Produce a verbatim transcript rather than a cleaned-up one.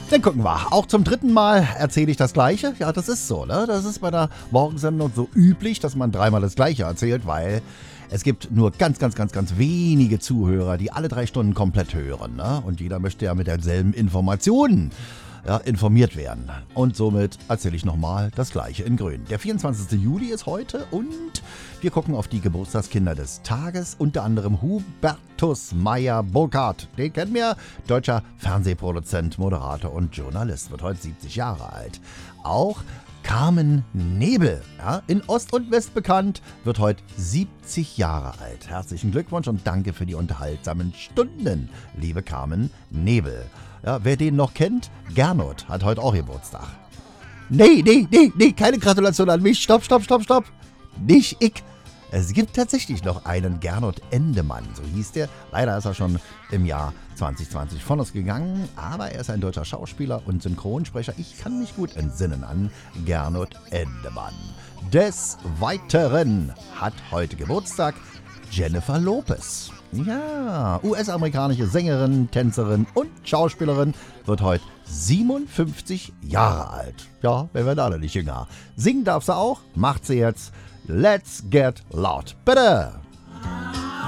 Dann gucken wir. Auch zum dritten Mal erzähle ich das Gleiche. Ja, das ist so, ne? Das ist bei der Morgensendung so üblich, dass man dreimal das Gleiche erzählt, weil es gibt nur ganz, ganz, ganz, ganz wenige Zuhörer, die alle drei Stunden komplett hören, ne? Und jeder möchte ja mit derselben Information ja, informiert werden. Und somit erzähle ich nochmal das Gleiche in Grün. Der vierundzwanzigste Juli ist heute und wir gucken auf die Geburtstagskinder des Tages. Unter anderem Hubertus Meyer-Burkhardt. Den kennen wir. Deutscher Fernsehproduzent, Moderator und Journalist. Wird heute siebzig Jahre alt. Auch Carmen Nebel, ja, in Ost und West bekannt, wird heute siebzig Jahre alt. Herzlichen Glückwunsch und danke für die unterhaltsamen Stunden, liebe Carmen Nebel. Ja, wer den noch kennt, Gernot hat heute auch Geburtstag. Nee, nee, nee, nee, keine Gratulation an mich. Stopp, stopp, stopp, stopp. Nicht ich. Es gibt tatsächlich noch einen Gernot Endemann, so hieß der. Leider ist er schon im Jahr zwanzig zwanzig von uns gegangen, aber er ist ein deutscher Schauspieler und Synchronsprecher. Ich kann mich gut entsinnen an Gernot Endemann. Des Weiteren hat heute Geburtstag Jennifer Lopez. Ja, U S-amerikanische Sängerin, Tänzerin und Schauspielerin, wird heute siebenundfünfzig Jahre alt. Ja, wir werden alle nicht jünger. Singen darf sie auch, macht sie jetzt. Let's get loud. Bitte!